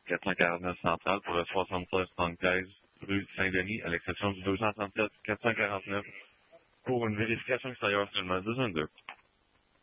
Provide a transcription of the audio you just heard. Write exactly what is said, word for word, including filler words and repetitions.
quatre cent quarante-neuf centrale pour le soixante-seize soixante-quinze rue Saint-Denis, à l'exception du deux cent trente-sept quatre cent quarante-neuf pour une vérification extérieure seulement. deux un deux.